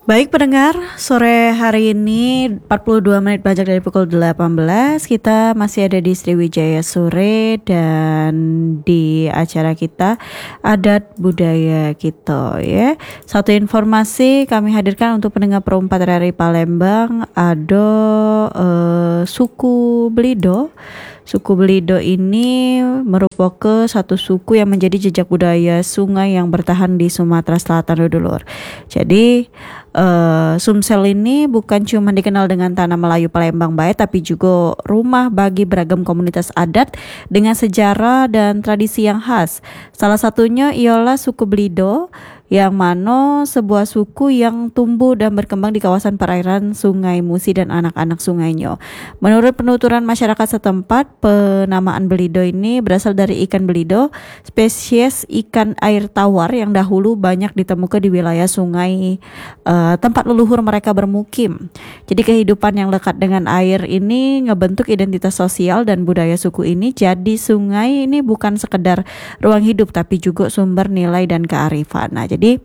Baik pendengar, sore hari ini 42 menit pajak dari pukul 18 kita masih ada di Sriwijaya Sore dan di acara kita Adat Budaya Kita ya. Satu informasi kami hadirkan untuk pendengar perempat dari Palembang ada suku Belido. Suku Belido ini merupakan satu suku yang menjadi jejak budaya sungai yang bertahan di Sumatera Selatan dulur. Jadi Sumsel ini bukan cuma dikenal dengan tanah Melayu Palembang baik, tapi juga rumah bagi beragam komunitas adat dengan sejarah dan tradisi yang khas. Salah satunya ialah suku Belido, yang mana sebuah suku yang tumbuh dan berkembang di kawasan perairan Sungai Musi dan anak-anak sungainya. Menurut penuturan masyarakat setempat, penamaan Belido ini berasal dari ikan belido, spesies ikan air tawar yang dahulu banyak ditemukan di wilayah sungai tempat leluhur mereka bermukim. Jadi kehidupan yang lekat dengan air ini ngebentuk identitas sosial dan budaya suku ini. Jadi sungai ini bukan sekedar ruang hidup tapi juga sumber nilai dan kearifan. Nah, jadi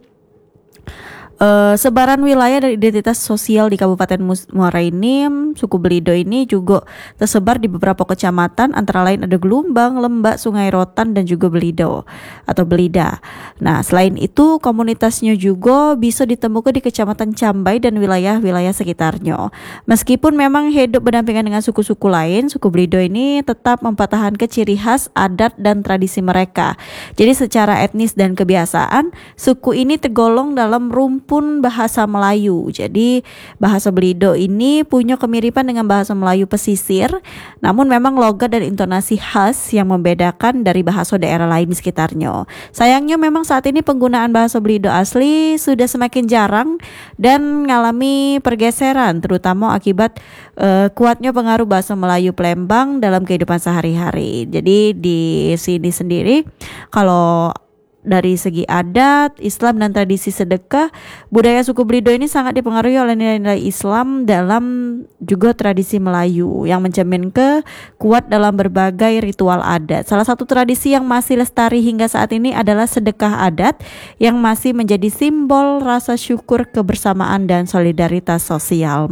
sebaran wilayah dan identitas sosial di Kabupaten Muara ini, suku Belido ini juga tersebar di beberapa kecamatan, antara lain ada Gelumbang, Lembak, Sungai Rotan dan juga Belido atau Belida. Nah, selain itu komunitasnya juga bisa ditemukan di Kecamatan Cambai dan wilayah-wilayah sekitarnya. Meskipun memang hidup berdampingan dengan suku-suku lain, suku Belido ini tetap mempertahankan ciri khas, adat dan tradisi mereka. Jadi secara etnis dan kebiasaan, suku ini tergolong dalam rumpun bahasa Melayu. Jadi bahasa Belido ini punya kemiripan dengan bahasa Melayu pesisir, namun memang logat dan intonasi khas yang membedakan dari bahasa daerah lain di sekitarnya. Sayangnya memang saat ini penggunaan bahasa Belido asli sudah semakin jarang dan mengalami pergeseran, terutama akibat kuatnya pengaruh bahasa Melayu Palembang dalam kehidupan sehari-hari. Jadi di sini sendiri kalau dari segi adat, Islam dan tradisi sedekah, budaya suku Belido ini sangat dipengaruhi oleh nilai-nilai Islam dalam juga tradisi Melayu yang mencerminkan kuat dalam berbagai ritual adat. Salah satu tradisi yang masih lestari hingga saat ini adalah sedekah adat yang masih menjadi simbol rasa syukur, kebersamaan dan solidaritas sosial.